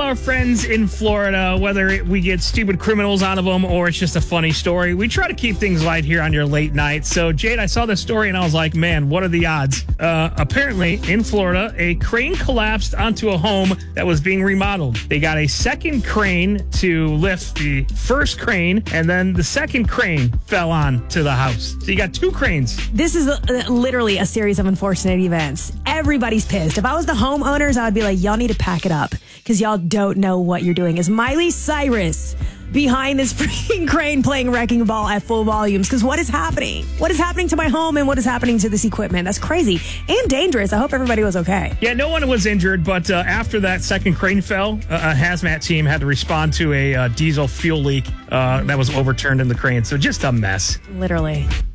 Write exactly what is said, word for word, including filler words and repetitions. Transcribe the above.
our friends in Florida, whether we get stupid criminals out of them or it's just a funny story, we try to keep things light here on your late night. So, Jade, I saw this story and I was like, man, what are the odds? Uh, apparently, in Florida, a crane collapsed onto a home that was being remodeled. They got a second crane to lift the first crane, and then the second crane fell on to the house. So you got two cranes. This is a, literally a series of unfortunate events. Everybody's pissed. If I was the homeowners, I would be like, y'all need to pack it up because y'all don't know what you're doing. Is Miley Cyrus behind this freaking crane playing Wrecking Ball at full volumes? Because what is happening? What is happening to my home and what is happening to this equipment? That's crazy and dangerous. I hope everybody was okay. Yeah, no one was injured, but uh, after that second crane fell, uh, a hazmat team had to respond to a uh, diesel fuel leak uh, that was overturned in the crane. So just a mess. Literally.